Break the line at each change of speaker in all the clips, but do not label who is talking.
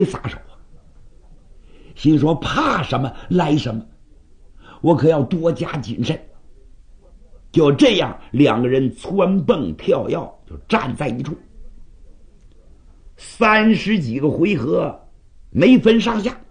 撒手啊，心说怕什么来什么，我可要多加谨慎。就这样，两个人蹿蹦跳跃，就站在一处，30几个回合没分上下。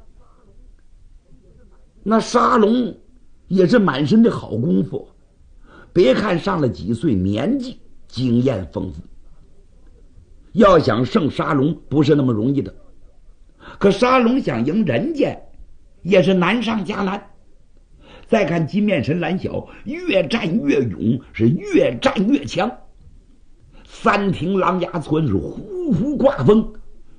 那沙龙也是满身的好功夫，别看上了几岁年纪，经验丰富，要想胜沙龙不是那么容易的。可沙龙想赢人家也是难上加难。再看金面神蓝晓，越战越勇，是越战越强。三庭狼牙村是呼呼刮风，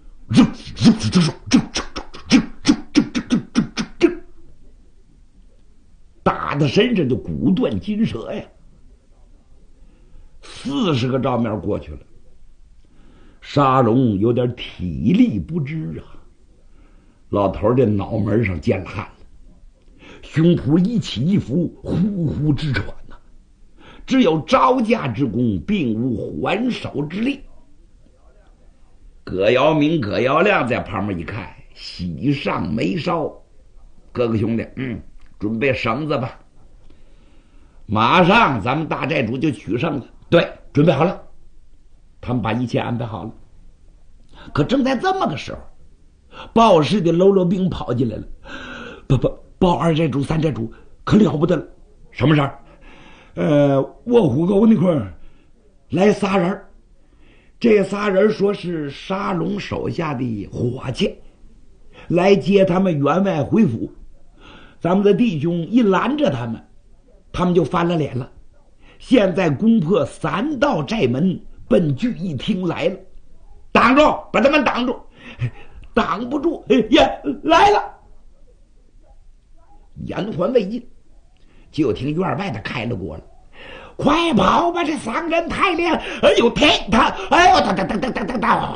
打的身上就骨断筋折呀。40个照面过去了，沙龙有点体力不支啊，老头的脑门上见了汗了，胸脯一起一伏，呼呼直喘呐，只有招架之功，并无还手之力。葛耀明、葛耀亮在旁边一看，喜上眉梢，哥哥兄弟，准备绳子吧，马上咱们大寨主就取胜了。对，准备好了，他们把一切安排好了。可正在这么个时候，报事的喽啰兵跑进来了，报二寨主、三寨主，可了不得了！什么事儿？卧虎沟那块儿来仨人，这仨人说是沙龙手下的伙计，来接他们员外回府。咱们的弟兄一拦着他们，他们就翻了脸了。现在攻破3道寨门，奔聚义厅来了，挡住，把他们挡住！挡不住，呀，来了！言还未尽，就听院外的开了锅了，快跑吧！这3个人太厉害！哎呦，踢他！哎呦，哒！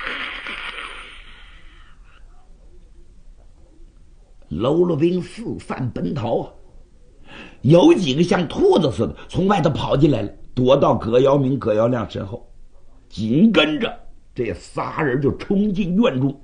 喽啰兵四散奔逃啊！有几个像兔子似的从外头跑进来了，躲到葛耀明、葛耀亮身后，紧跟着这仨人就冲进院中。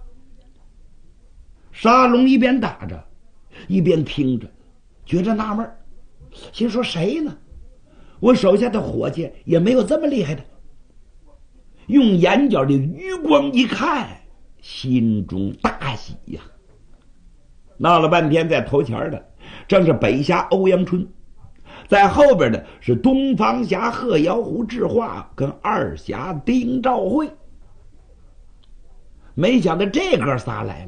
沙龙一边打着，一边听着，觉着纳闷，心说谁呢？我手下的伙计也没有这么厉害的。用眼角的余光一看，心中大喜呀！闹了半天，在头前的正是北峡欧阳春，在后边的是东方峡贺瑶湖智化跟二峡丁兆会。没想到这哥仨来了。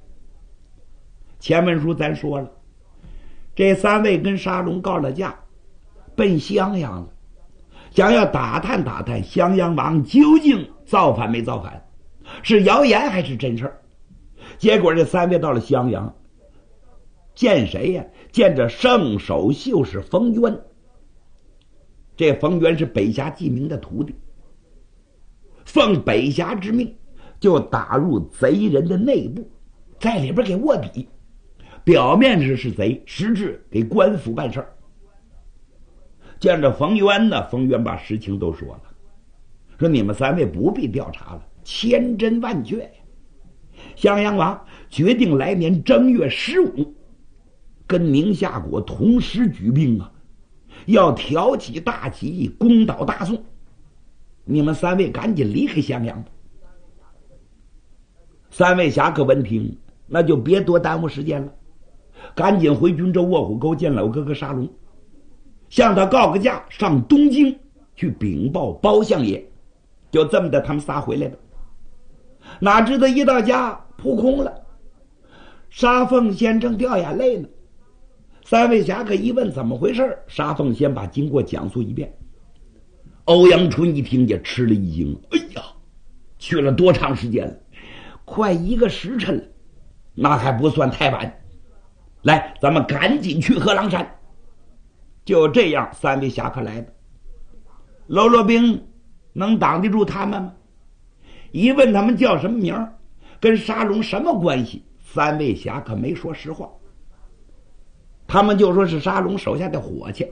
前文书咱说了，这3位跟沙龙告了假，奔襄阳了，想要打探打探襄阳王究竟造反没造反，是谣言还是真事儿。结果这3位到了襄阳，见谁呀？见着圣手秀士冯渊。这冯渊是北峡记名的徒弟，奉北峡之命，就打入贼人的内部，在里边给卧底，表面是贼，实质给官府办事儿。见着冯渊呢，冯渊把实情都说了，说你们3位不必调查了，千真万确呀。襄阳王决定来年正月15跟宁夏国同时举兵啊，要挑起大旗，攻倒大宋。你们3位赶紧离开襄阳吧。3位侠客闻听，那就别多耽误时间了，赶紧回军州卧虎沟见老哥哥沙龙，向他告个假，上东京去禀报包相爷。就这么的，他们仨回来了。哪知道一到家扑空了，沙凤先生掉眼泪呢。3位侠客一问怎么回事，沙凤先把经过讲述一遍。欧阳春一听也吃了一惊，哎呀，去了多长时间了？快1个时辰了，那还不算太晚。来，咱们赶紧去贺郎山。就这样，3位侠客来的。喽啰兵能挡得住他们吗？一问他们叫什么名，跟沙龙什么关系，3位侠客没说实话，他们就说是沙龙手下的伙计，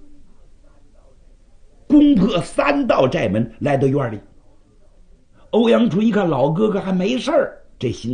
攻破3道寨门来到院里。欧阳春一看老哥哥还没事儿， 这心